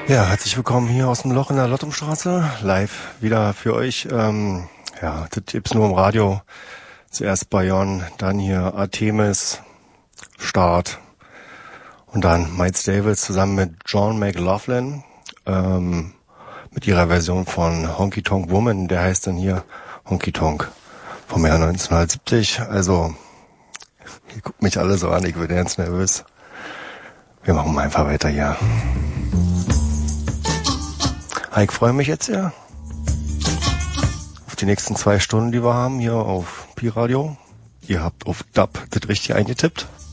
Ja, herzlich willkommen hier aus dem Loch in der Lottumstraße, live wieder für euch. Das gibt's nur im Radio. Zuerst Bayonne, dann hier Artemis, Start und dann Miles Davis zusammen mit John McLaughlin mit ihrer Version von Honky Tonk Woman. Der heißt dann hier Honky Tonk vom Jahr 1970. Also, ihr guckt mich alle so an, ich bin ganz nervös. Wir machen mal einfach weiter hier. Ich freue mich jetzt ja auf die nächsten 2 Stunden, die wir haben hier auf Pi Radio. Ihr habt auf Dub das richtig eingetippt.